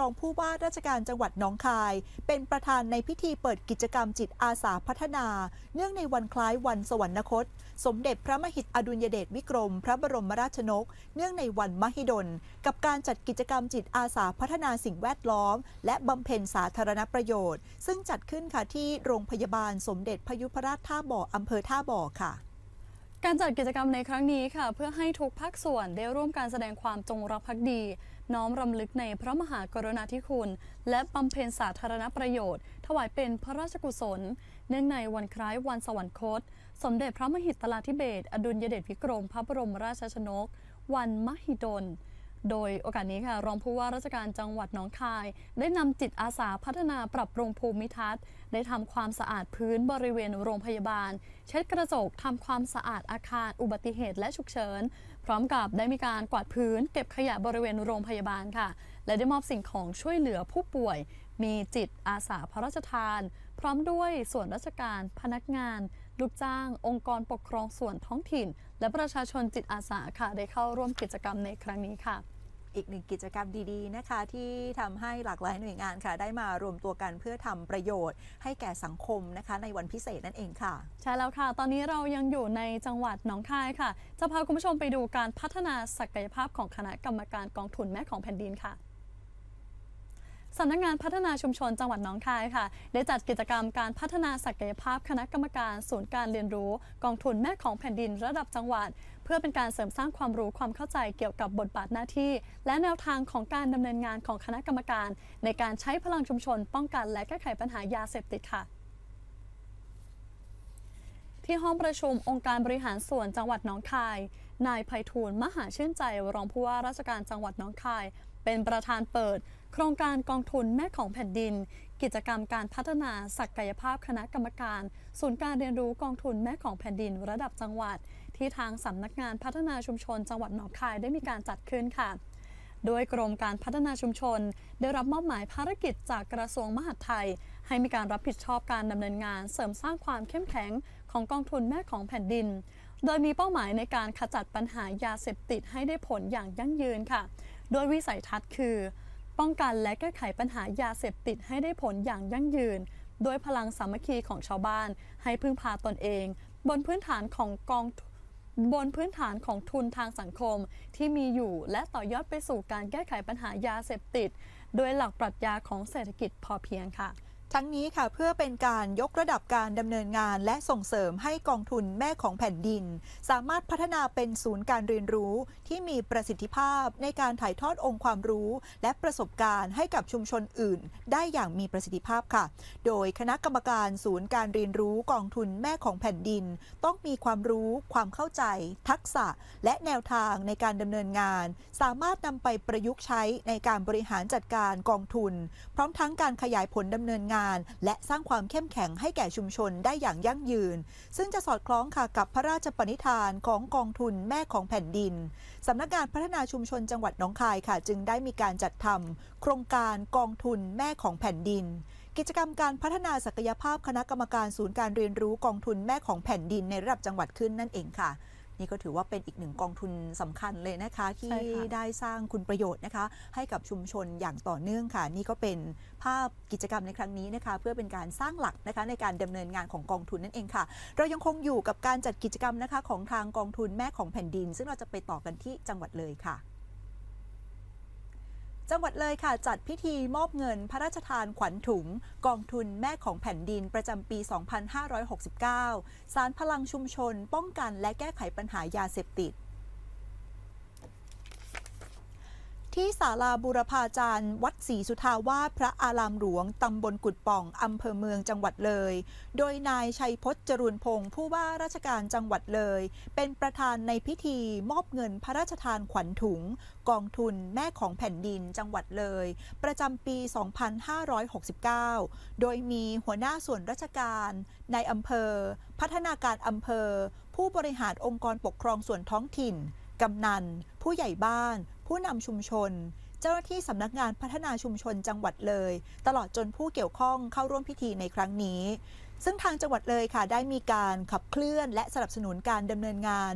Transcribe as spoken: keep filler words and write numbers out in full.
องผู้ว่าราชการจังหวัดหนองคายเป็นประธานในพิธีเปิดกิจกรรมจิตอาสาพัฒนาเนื่องในวันคล้ายวันสวรรคตสมเด็จพระมหิดลอดุลยเดชวิกรมพระบรมราชนกเนื่องในวันมหิดลกับการจัดกิจกรรมจิตอาสาพัฒนาสิ่งแวดล้อมและบำเพ็ญสาธารณประโยชน์ซึ่งจัดขึ้นค่ะที่โรงพยาบาลสมเด็จพยุพราชท่าบ่ออำเภอท่าบ่อค่ะการจัดกิจกรรมในครั้งนี้ค่ะเพื่อให้ทุกภาคส่วนได้ร่วมการแสดงความจงรักภักดีน้อมรำลึกในพระมหากรุณาธิคุณและบำเพ็ญสาธารณประโยชน์ถวายเป็นพระราชกุศลเนื่องในวันคล้ายวันสวรรคตสมเด็จพระมหิดลาธิเบศรอดุลยเดชวิกรมพระบรมราชชนกวันมหิดลโดยโอกาสนี้ค่ะรองผู้ว่าราชการจังหวัดหนองคายได้นำจิตอาสาพัฒนาปรับปรุงภูมิทัศน์ได้ทำความสะอาดพื้นบริเวณโรงพยาบาลเช็ดกระจกทำความสะอาดอาคารอุบัติเหตุและฉุกเฉินพร้อมกับได้มีการกวาดพื้นเก็บขยะบริเวณโรงพยาบาลค่ะและได้มอบสิ่งของช่วยเหลือผู้ป่วยมีจิตอาสาพระราชทานพร้อมด้วยส่วนราชการพนักงานลูกจ้างองค์กรปกครองส่วนท้องถิ่นและประชาชนจิตอาสาค่ะได้เข้าร่วมกิจกรรมในครั้งนี้ค่ะอีกหนึ่งกิจกรรมดีๆนะคะที่ทำให้หลากหลายหน่วยงานค่ะได้มารวมตัวกันเพื่อทำประโยชน์ให้แก่สังคมนะคะในวันพิเศษนั่นเองค่ะใช่แล้วค่ะตอนนี้เรายังอยู่ในจังหวัดหนองคายค่ะจะพาคุณผู้ชมไปดูการพัฒนาศักยภาพของคณะกรรมการกองทุนแม่ของแผ่นดินค่ะสำนักงานพัฒนาชุมชนจังหวัดหนองคายค่ะได้จัดกิจกรรมการพัฒนาศักยภาพคณะกรรมการศูนย์การเรียนรู้กองทุนแม่ของแผ่นดินระดับจังหวัดเพื่อเป็นการเสริมสร้างความรู้ความเข้าใจเกี่ยวกับบทบาทหน้าที่และแนวทางของการดำเนินงานของคณะกรรมการในการใช้พลังชุมชนป้องกันและแก้ไขปัญหายาเสพติดค่ะที่ห้องประชุมองค์การบริหารส่วนจังหวัดหนองคายนายไพฑูรย์มหาชื่นใจรองผู้ว่าราชการจังหวัดหนองคายเป็นประธานเปิดโครงการกองทุนแม่ของแผ่นดินกิจกรรมการพัฒนาศักยภาพคณะกรรมการศูนย์การเรียนรู้กองทุนแม่ของแผ่นดินระดับจังหวัดที่ทางสำนักงานพัฒนาชุมชนจังหวัดหนองคายได้มีการจัดขึ้นค่ะโดยกรมการพัฒนาชุมชนได้รับมอบหมายภารกิจจากกระทรวงมหาดไทยให้มีการรับผิดชอบการดำเนินงานเสริมสร้างความเข้มแข็งของกองทุนแม่ของแผ่นดินโดยมีเป้าหมายในการขจัดปัญหายาเสพติดให้ได้ผลอย่างยั่งยืนค่ะโดยวิสัยทัศน์คือป้องกันและแก้ไขปัญหายาเสพติดให้ได้ผลอย่างยั่งยืนโดยพลังสามัคคีของชาวบ้านให้พึ่งพาตนเองบนพื้นฐานของกองบนพื้นฐานของทุนทางสังคมที่มีอยู่และต่อยอดไปสู่การแก้ไขปัญหายาเสพติดโดยหลักปรัชญาของเศรษฐกิจพอเพียงค่ะทั้งนี้ค่ะเพื่อเป็นการยกระดับการดำเนินงานและส่งเสริมให้กองทุนแม่ของแผ่นดินสามารถพัฒนาเป็นศูนย์การเรียนรู้ที่มีประสิทธิภาพในการถ่ายทอดองค์ความรู้และประสบการณ์ให้กับชุมชนอื่นได้อย่างมีประสิทธิภาพค่ะโดยคณะกรรมการศูนย์การเรียนรู้กองทุนแม่ของแผ่นดินต้องมีความรู้ความเข้าใจทักษะและแนวทางในการดำเนินงานสามารถนำไปประยุกต์ใช้ในการบริหารจัดการกองทุนพร้อมทั้งการขยายผลดำเนินงานและสร้างความเข้มแข็งให้แก่ชุมชนได้อย่างยั่งยืนซึ่งจะสอดคล้องค่ะกับพระราชปณิธานของกองทุนแม่ของแผ่นดินสำนักงานพัฒนาชุมชนจังหวัดหนองคายค่ะจึงได้มีการจัดทำโครงการกองทุนแม่ของแผ่นดินกิจกรรมการพัฒนาศักยภาพคณะกรรมการศูนย์การเรียนรู้กองทุนแม่ของแผ่นดินในระดับจังหวัดขึ้นนั่นเองค่ะนี่ก็ถือว่าเป็นอีกหนึ่งกองทุนสำคัญเลยนะคะที่ได้สร้างคุณประโยชน์นะคะให้กับชุมชนอย่างต่อเนื่องค่ะนี่ก็เป็นภาพกิจกรรมในครั้งนี้นะคะเพื่อเป็นการสร้างหลักนะคะในการดำเนินงานของกองทุนนั่นเองค่ะเรายังคงอยู่กับการจัดกิจกรรมนะคะของทางกองทุนแม่ของแผ่นดินซึ่งเราจะไปต่อกันที่จังหวัดเลยค่ะจังหวัดเลยค่ะจัดพิธีมอบเงินพระราชทานขวัญถุงกองทุนแม่ของแผ่นดินประจำปี สองพันห้าร้อยหกสิบเก้า สานพลังชุมชนป้องกันและแก้ไขปัญหายาเสพติดที่ศาลาบูรพาจารย์วัดศรีสุทธาวาสพระอารามหลวงตำบลกุดป่องอำเภอเมืองจังหวัดเลยโดยนายชัยพจน์จรูนพงศ์ผู้ว่าราชการจังหวัดเลยเป็นประธานในพิธีมอบเงินพระราชทานขวัญถุงกองทุนแม่ของแผ่นดินจังหวัดเลยประจำปี สองพันห้าร้อยหกสิบเก้า โดยมีหัวหน้าส่วนราชการในอำเภอพัฒนาการอำเภอผู้บริหารองค์กรปกครองส่วนท้องถิ่นกำนันผู้ใหญ่บ้านผู้นำชุมชนเจ้าหน้าที่สำนักงานพัฒนาชุมชนจังหวัดเลยตลอดจนผู้เกี่ยวข้องเข้าร่วมพิธีในครั้งนี้ซึ่งทางจังหวัดเลยค่ะได้มีการขับเคลื่อนและสนับสนุนการดำเนินงาน